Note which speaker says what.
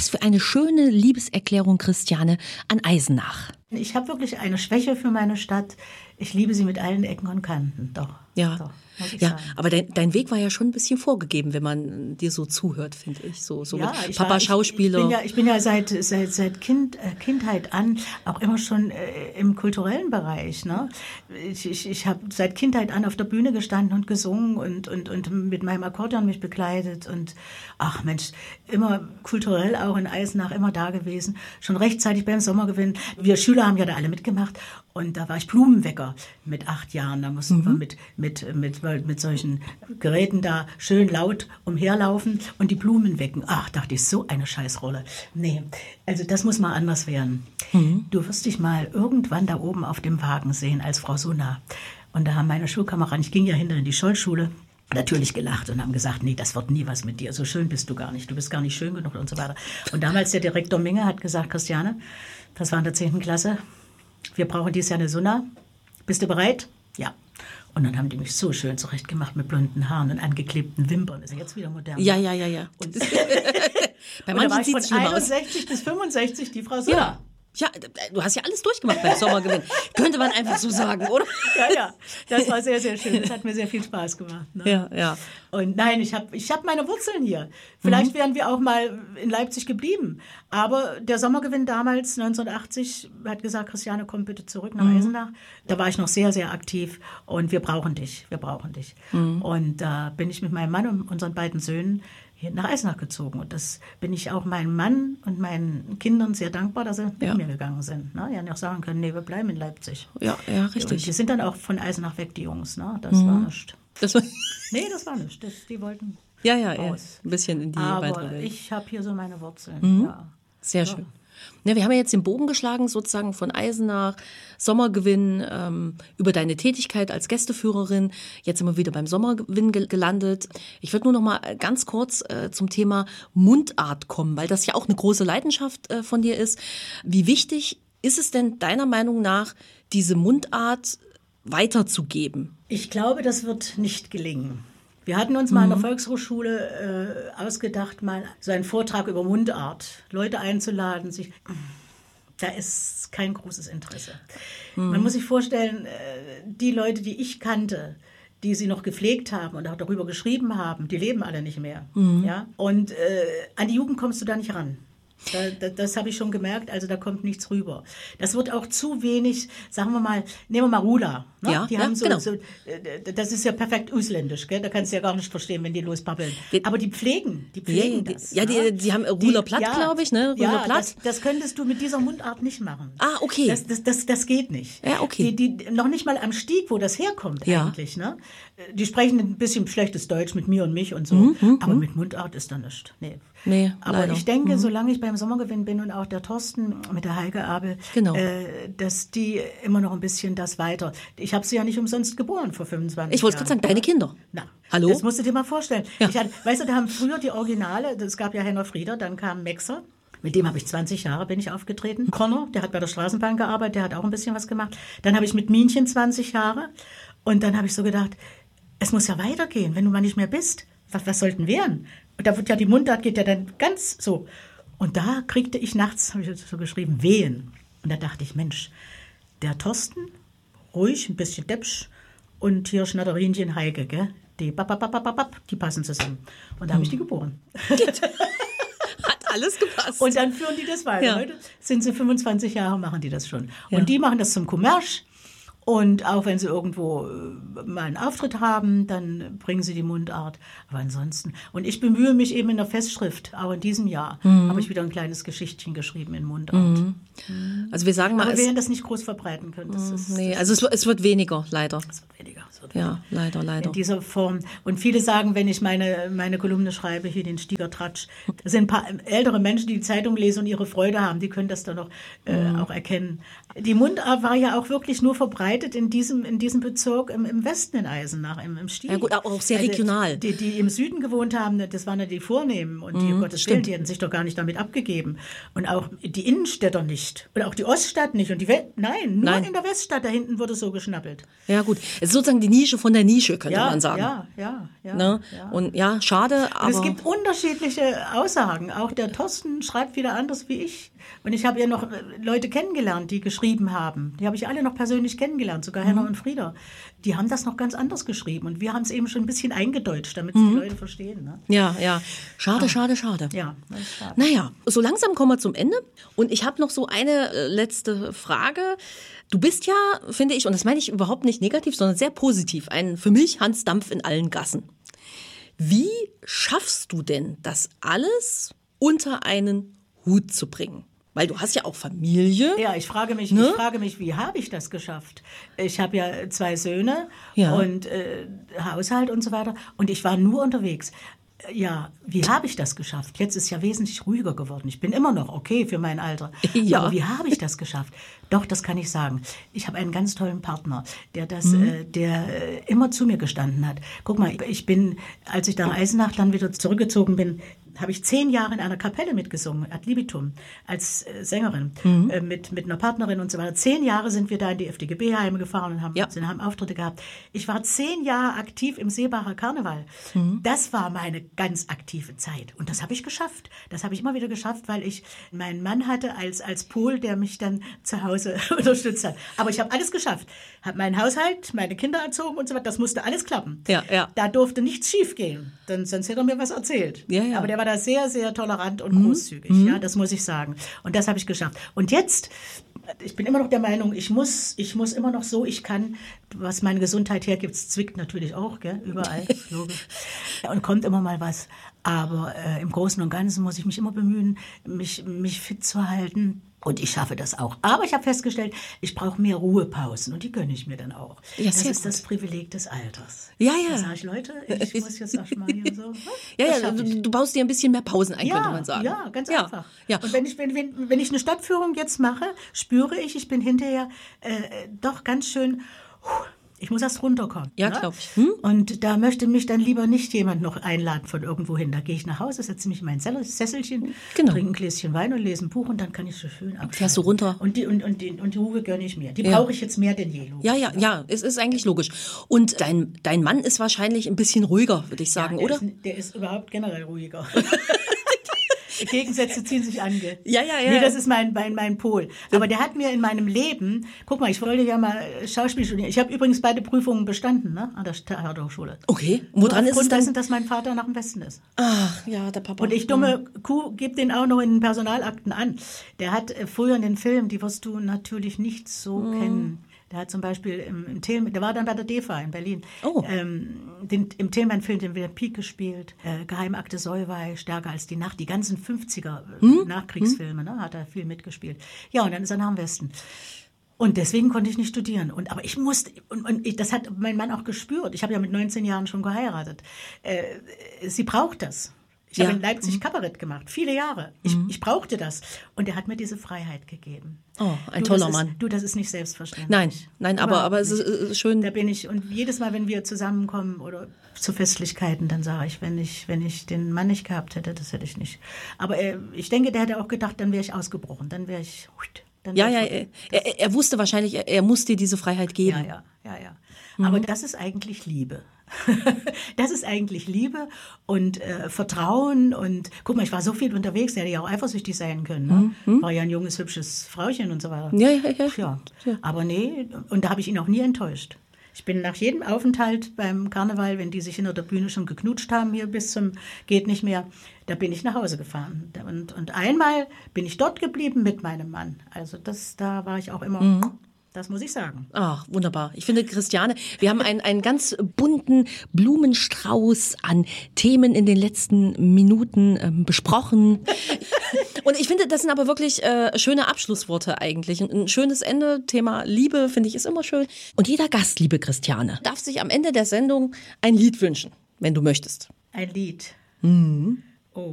Speaker 1: Was für eine schöne Liebeserklärung, Christiane, an Eisenach.
Speaker 2: Ich habe wirklich eine Schwäche für meine Stadt. Ich liebe sie mit allen Ecken und Kanten, doch.
Speaker 1: Ja,
Speaker 2: doch,
Speaker 1: ja, aber dein Weg war ja schon ein bisschen vorgegeben, wenn man dir so zuhört, finde ich. So
Speaker 2: ja,
Speaker 1: mit Papa Schauspieler.
Speaker 2: Ich bin ja seit Kindheit an auch immer schon im kulturellen Bereich. Ne? Ich habe seit Kindheit an auf der Bühne gestanden und gesungen und mit meinem Akkordeon mich begleitet. Und ach Mensch, immer kulturell auch in Eisenach, immer da gewesen. Schon rechtzeitig beim Sommergewinn. Wir Schüler haben ja da alle mitgemacht. Und da war ich Blumenwecker mit 8 Jahren. Da mussten wir mit solchen Geräten da schön laut umherlaufen und die Blumen wecken. Ach, dachte ich, so eine Scheißrolle. Nee, also das muss mal anders werden. Du wirst dich mal irgendwann da oben auf dem Wagen sehen als Frau Sunna. Und da haben meine Schulkameraden, ich ging ja hinter in die Schollschule, natürlich gelacht und haben gesagt, nee, das wird nie was mit dir. So schön bist du gar nicht. Du bist gar nicht schön genug und so weiter. Und damals der Direktor Minge hat gesagt, Christiane, das war in der 10. Klasse, wir brauchen dieses Jahr eine Sunna. Bist du bereit? Ja. Und dann haben die mich so schön zurechtgemacht mit blonden Haaren und angeklebten Wimpern. Das ist ja jetzt wieder modern.
Speaker 1: Ja.
Speaker 2: Und
Speaker 1: bei manchen sieht es schlimm aus.
Speaker 2: 61 bis 65 die Frau Sunna.
Speaker 1: Ja, du hast ja alles durchgemacht beim Sommergewinn. Könnte man einfach so sagen, oder?
Speaker 2: Ja, das war sehr, sehr schön. Das hat mir sehr viel Spaß gemacht. Ne?
Speaker 1: Ja.
Speaker 2: Und nein, ich hab meine Wurzeln hier. Vielleicht wären wir auch mal in Leipzig geblieben. Aber der Sommergewinn damals, 1980, hat gesagt, Christiane, komm bitte zurück nach Eisenach. Da war ich noch sehr, sehr aktiv und wir brauchen dich. Und da bin ich mit meinem Mann und unseren beiden Söhnen nach Eisenach gezogen. Und das bin ich auch meinem Mann und meinen Kindern sehr dankbar, dass sie mit mir gegangen sind. Ne? Die haben auch sagen können, nee, wir bleiben in Leipzig.
Speaker 1: Ja, richtig.
Speaker 2: Und die sind dann auch von Eisenach weg, die Jungs. Ne? Das war nicht.
Speaker 1: Das war
Speaker 2: nicht. Die wollten
Speaker 1: raus. Ein bisschen in die weitere Welt.
Speaker 2: Aber ich habe hier so meine Wurzeln. Ja.
Speaker 1: Sehr schön. Ja, wir haben ja jetzt den Bogen geschlagen, sozusagen von Eisenach, Sommergewinn, über deine Tätigkeit als Gästeführerin. Jetzt sind wir wieder beim Sommergewinn gelandet. Ich würde nur noch mal ganz kurz zum Thema Mundart kommen, weil das ja auch eine große Leidenschaft von dir ist. Wie wichtig ist es denn deiner Meinung nach, diese Mundart weiterzugeben?
Speaker 2: Ich glaube, das wird nicht gelingen. Wir hatten uns mal an der Volkshochschule ausgedacht, mal so einen Vortrag über Mundart, Leute einzuladen. Da ist kein großes Interesse. Man muss sich vorstellen, die Leute, die ich kannte, die sie noch gepflegt haben und auch darüber geschrieben haben, die leben alle nicht mehr. Ja? Und an die Jugend kommst du da nicht ran. Das habe ich schon gemerkt, also da kommt nichts rüber. Das wird auch zu wenig, sagen wir mal, nehmen wir mal Rula. Ne?
Speaker 1: Ja,
Speaker 2: die haben
Speaker 1: genau.
Speaker 2: Das ist ja perfekt ausländisch, gell? Da kannst du ja gar nicht verstehen, wenn die lospappeln. Aber die pflegen das.
Speaker 1: Ja, die haben Ruler Platt, glaube ich, ne? Ruler Platt.
Speaker 2: Das könntest du mit dieser Mundart nicht machen.
Speaker 1: Ah, okay.
Speaker 2: Das geht nicht.
Speaker 1: Ja, okay.
Speaker 2: Die noch nicht mal am Stieg, wo das herkommt eigentlich, ne? Die sprechen ein bisschen schlechtes Deutsch mit mir und mich und so, aber mit Mundart ist da nichts. Nee, aber leider. Ich denke, solange ich beim Sommergewinn bin und auch der Thorsten mit der Heike Abel, dass die immer noch ein bisschen das weiter. Ich habe sie ja nicht umsonst geboren vor 25 Jahren.
Speaker 1: Ich wollte gerade sagen, deine Kinder.
Speaker 2: Na,
Speaker 1: hallo?
Speaker 2: Das musst du dir mal vorstellen.
Speaker 1: Ja.
Speaker 2: Weißt du, da haben früher die Originale, es gab ja Henner Frieder, dann kam Mexer. Mit dem habe ich 20 Jahre bin ich aufgetreten. Connor, der hat bei der Straßenbahn gearbeitet, der hat auch ein bisschen was gemacht. Dann habe ich mit Minchen 20 Jahre und dann habe ich so gedacht, es muss ja weitergehen, wenn du mal nicht mehr bist. Was sollten werden? Und da wird ja die Mundart geht ja dann ganz so. Und da kriegte ich nachts, habe ich so geschrieben, Wehen. Und da dachte ich, Mensch, der Thorsten, ruhig, ein bisschen deppsch und hier Schnatterinchen Heike, gell? Die passen zusammen. Und da habe ich die geboren.
Speaker 1: Hat alles gepasst.
Speaker 2: Und dann führen die das weiter.
Speaker 1: Ja.
Speaker 2: Heute sind sie 25 Jahre, machen die das schon. Ja. Und die machen das zum Kommerz. Und auch wenn sie irgendwo mal einen Auftritt haben, dann bringen sie die Mundart. Aber ansonsten, und ich bemühe mich eben in der Festschrift, auch in diesem Jahr, habe ich wieder ein kleines Geschichtchen geschrieben in Mundart.
Speaker 1: Also wir sagen mal,
Speaker 2: aber wir werden das nicht groß verbreiten können.
Speaker 1: Es wird weniger, leider.
Speaker 2: Es wird weniger.
Speaker 1: Ja, leider.
Speaker 2: In dieser Form. Und viele sagen, wenn ich meine Kolumne schreibe, hier den Stiegertratsch, das sind ein paar ältere Menschen, die Zeitung lesen und ihre Freude haben, die können das dann noch auch erkennen. Die Mundart war ja auch wirklich nur verbreitet in diesem Bezirk im Westen in Eisenach, im Stieg.
Speaker 1: Ja gut, auch sehr regional.
Speaker 2: Die im Süden gewohnt haben, das waren ja die Vornehmen und die, Gottes Willen, die hätten sich doch gar nicht damit abgegeben. Und auch die Innenstädter nicht. Und auch die Oststadt nicht. Und nur in der Weststadt, da hinten wurde so geschnappelt.
Speaker 1: Ja gut, es ist sozusagen die Nische von der Nische, könnte man sagen.
Speaker 2: Ja.
Speaker 1: Ne?
Speaker 2: Ja.
Speaker 1: Und ja, schade, aber...
Speaker 2: Und es gibt unterschiedliche Aussagen. Auch der Thorsten schreibt wieder anders wie ich. Und ich habe ja noch Leute kennengelernt, die geschrieben haben. Die habe ich alle noch persönlich kennengelernt, sogar Henna und Frieda. Die haben das noch ganz anders geschrieben. Und wir haben es eben schon ein bisschen eingedeutscht, damit es die Leute verstehen. Ne?
Speaker 1: Ja. Schade.
Speaker 2: Ja, das ist schade.
Speaker 1: Naja, so langsam kommen wir zum Ende. Und ich habe noch so eine letzte Frage. Du bist ja, finde ich, und das meine ich überhaupt nicht negativ, sondern sehr positiv, ein für mich Hans Dampf in allen Gassen. Wie schaffst du denn, das alles unter einen Hut zu bringen? Weil du hast ja auch Familie.
Speaker 2: Ja, ich frage mich, wie habe ich das geschafft? Ich habe ja 2 Söhne und Haushalt und so weiter. Und ich war nur unterwegs. Ja, wie habe ich das geschafft? Jetzt ist ja wesentlich ruhiger geworden. Ich bin immer noch okay für mein Alter. Ja. Aber wie habe ich das geschafft? Doch, das kann ich sagen. Ich habe einen ganz tollen Partner, der immer zu mir gestanden hat. Guck mal, als ich nach Eisenach dann wieder zurückgezogen bin, habe ich 10 Jahre in einer Kapelle mitgesungen, Ad libitum, als Sängerin, mit einer Partnerin und so weiter. 10 Jahre sind wir da in die FDGB-Heime gefahren und haben Auftritte gehabt. Ich war 10 Jahre aktiv im Seebacher Karneval. Das war meine ganz aktive Zeit. Und das habe ich geschafft. Das habe ich immer wieder geschafft, weil ich meinen Mann hatte als Pol, der mich dann zu Hause unterstützt hat. Aber ich habe alles geschafft. Habe meinen Haushalt, meine Kinder erzogen und so weiter. Das musste alles klappen.
Speaker 1: Ja. Da
Speaker 2: durfte nichts schief gehen. Sonst hätte er mir was erzählt.
Speaker 1: Ja.
Speaker 2: Aber der war da sehr, sehr tolerant und großzügig. Ja, das muss ich sagen. Und das habe ich geschafft. Und jetzt, ich bin immer noch der Meinung, ich muss immer noch so, ich kann, was meine Gesundheit hergibt, es zwickt natürlich auch, gell, überall, logisch. Und kommt immer mal was. Aber im Großen und Ganzen muss ich mich immer bemühen, mich fit zu halten. Und ich schaffe das auch. Aber ich habe festgestellt, ich brauche mehr Ruhepausen. Und die gönne ich mir dann auch.
Speaker 1: Ja,
Speaker 2: das ist das Privileg des Alters.
Speaker 1: Ja.
Speaker 2: Da sage ich, Leute, ich muss jetzt auch schon mal hier so.
Speaker 1: Du baust dir ein bisschen mehr Pausen ein, könnte man sagen.
Speaker 2: Ja, ganz einfach.
Speaker 1: Ja.
Speaker 2: Und wenn ich eine Stadtführung jetzt mache, spüre ich bin hinterher doch ganz schön... Ich muss erst runterkommen.
Speaker 1: Ja, glaube ich.
Speaker 2: Und da möchte mich dann lieber nicht jemand noch einladen von irgendwo hin. Da gehe ich nach Hause, setze mich in mein Sesselchen, trinke ein Gläschen Wein und lese ein Buch und dann kann ich so schön abschalten.
Speaker 1: Fährst du runter?
Speaker 2: Und die Ruhe gönne ich mir. Die brauche ich jetzt mehr denn je.
Speaker 1: Ja, es ist eigentlich logisch. Und dein Mann ist wahrscheinlich ein bisschen ruhiger, würde ich sagen, oder?
Speaker 2: Der ist überhaupt generell ruhiger. Gegensätze ziehen sich an.
Speaker 1: Ja.
Speaker 2: Nee, das ist mein Pol. Aber der hat mir in meinem Leben, guck mal, ich wollte ja mal Schauspiel studieren. Ich habe übrigens beide Prüfungen bestanden, ne, an der Theaterhochschule.
Speaker 1: Okay, woran ist es dann?
Speaker 2: Dessen, dass mein Vater nach dem Westen ist.
Speaker 1: Ach, ja, der Papa.
Speaker 2: Und ich, dumme Kuh, gebe den auch noch in den Personalakten an. Der hat früher in den Filmen, die wirst du natürlich nicht so kennen. Der hat zum Beispiel im Thälmann, der war dann bei der DEFA in Berlin, im Thälmann-Film den Wilhelm Pieck gespielt, Geheimakte Solvay, Stärker als die Nacht, die ganzen 50er Nachkriegsfilme, ne, hat er viel mitgespielt. Ja, und dann ist er nach dem Westen. Und deswegen konnte ich nicht studieren. Aber ich musste, das hat mein Mann auch gespürt. Ich habe ja mit 19 Jahren schon geheiratet. Sie braucht das. Ich habe in Leipzig Kabarett gemacht, viele Jahre. Ich brauchte das. Und er hat mir diese Freiheit gegeben.
Speaker 1: Oh, ein toller Mann.
Speaker 2: Das ist nicht selbstverständlich.
Speaker 1: Nein, aber es ist schön.
Speaker 2: Da bin ich. Und jedes Mal, wenn wir zusammenkommen oder zu Festlichkeiten, dann sage ich, wenn ich den Mann nicht gehabt hätte, das hätte ich nicht. Aber ich denke, der hätte auch gedacht, dann wäre ich ausgebrochen. Dann wäre ich...
Speaker 1: Er wusste wahrscheinlich, er muss dir diese Freiheit geben.
Speaker 2: Ja. Aber das ist eigentlich Liebe. Das ist eigentlich Liebe und Vertrauen und guck mal, ich war so viel unterwegs, der hätte ja auch eifersüchtig sein können. Ne? War ja ein junges, hübsches Frauchen und so weiter. Ja. Aber nee, und da habe ich ihn auch nie enttäuscht. Ich bin nach jedem Aufenthalt beim Karneval, wenn die sich hinter der Bühne schon geknutscht haben, hier bis zum geht nicht mehr, da bin ich nach Hause gefahren. Und einmal bin ich dort geblieben mit meinem Mann. Also da war ich auch immer... Das muss ich sagen.
Speaker 1: Ach, wunderbar. Ich finde, Christiane, wir haben einen ganz bunten Blumenstrauß an Themen in den letzten Minuten besprochen. Und ich finde, das sind aber wirklich schöne Abschlussworte eigentlich. Ein schönes Ende. Thema Liebe, finde ich, ist immer schön. Und jeder Gast, liebe Christiane, darf sich am Ende der Sendung ein Lied wünschen, wenn du möchtest.
Speaker 2: Ein Lied.